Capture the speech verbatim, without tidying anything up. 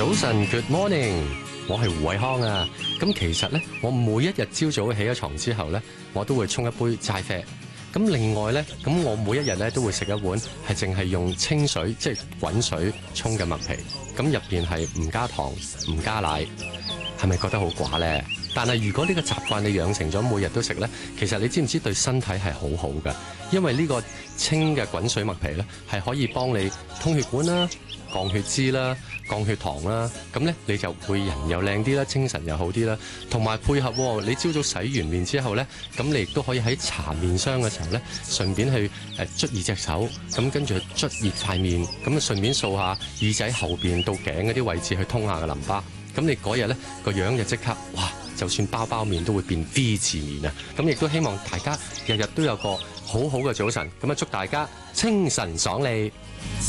早晨 ，Good morning，我係胡偉康啊。咁其實咧，我每一日朝早起咗床之後咧，我都會沖一杯齋啡。咁另外咧，咁我每一日咧都會食一碗係淨係用清水即係滾水沖嘅麥皮。咁入邊係唔加糖、唔加奶，係咪覺得好寡咧？但係如果呢個習慣你養成咗，每日都食咧，其實你知唔知對身體係好好㗎？因為呢個清嘅滾水麥皮咧，係可以幫你通血管啦、降血脂啦、降血糖啦，咁咧你就會人又靚啲啦，精神又好啲啦。同埋配合你朝早洗完面之後咧，咁你亦都可以喺搽面霜嘅時候咧，順便去誒捽熱隻手，咁跟住去捽熱塊面，咁啊順便掃下耳仔後邊到頸嗰啲位置去通下個淋巴。咁你嗰日咧個樣就即刻哇！就算包包面都會變 V 字面啊！咁亦都希望大家日日都有個好好嘅早晨，咁啊祝大家清晨爽利。